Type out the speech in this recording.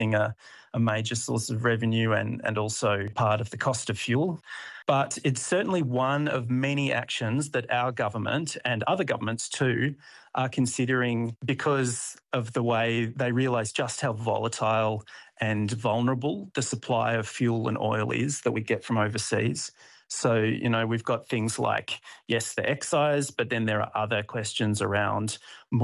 being a major source of revenue and also part of the cost of fuel. But it's certainly one of many actions that our government and other governments too are considering because of the way they realise just how volatile and vulnerable the supply of fuel and oil is that we get from overseas. So, we've got things like, yes, the excise, but then there are other questions around